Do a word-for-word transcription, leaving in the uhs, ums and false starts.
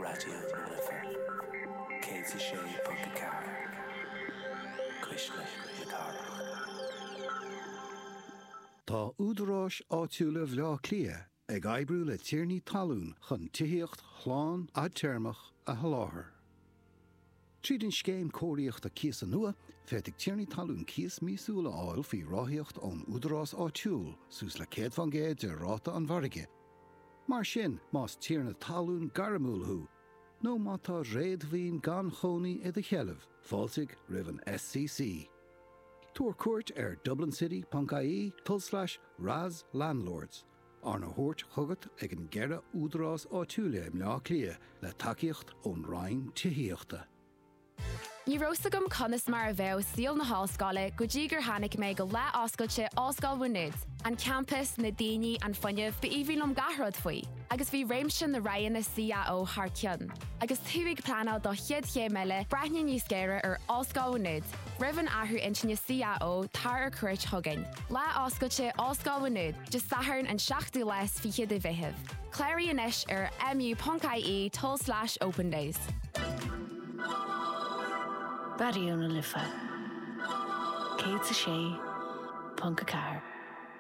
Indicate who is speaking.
Speaker 1: Radio Lifa. Katie Shea Punkacar. Krishna Yakara.
Speaker 2: Tá údarás áitiúla bhleá clia ag aibrú le tíornaí talún chun tithíocht chláán a teirmach a haláthair. Tríd an scéim cóiríocht a cías an nua, féit ag tíornaí talún cías mísúla áil fí ráthíocht ón údarás áitiúil sús le céad fan géad de ráta an bharige. Mar sin más tíorna talún garamúlthú, nó má tá réad bhín gan chonaí i d chealamh, fáilsigh roimh an S C C. Tuair cuairt ar dublin city dot I E tull slash Raz Landlords. Arna Hort chugat ag an gera údarás áitiúla im leá clia le takeíocht ón Rhain tithíochta.
Speaker 3: Ní rósagam conas mar a bheith síl na hallscoile go dtí gur tháinig mé go le oscailte Oscail Bhuinead, an campus na daoine an fuinneamh ba íbhílumm gathród faoi, agus bhí réimse na raighan na C A O thar ceann. Agus thuigh planál do chiad ché meile breithne níos géire ar Oscail Bhuinead, roimh an athú intinne C A O tar ar cuirt thugain. Le oscailte Oscail Bhuinead, just sathern an seachtú leis fi chiad i bheitheh. Cléirí inis ar mu dot I E tull slash open days.
Speaker 4: Radio Lifa. Katie Shea Punkacar.